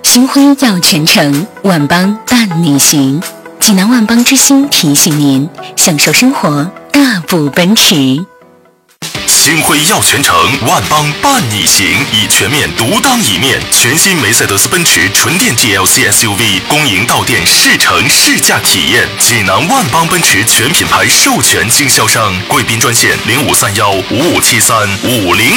星辉耀全城，万邦伴你行。济南万邦之星提醒您，享受生活，大步奔驰。 星辉耀全城，万邦伴你行，以全面独当一面。全新梅赛德斯奔驰纯电 GLC SUV 公营到店试乘试驾体验。济南万邦奔驰全品牌授权经销商，贵宾专线0531557350。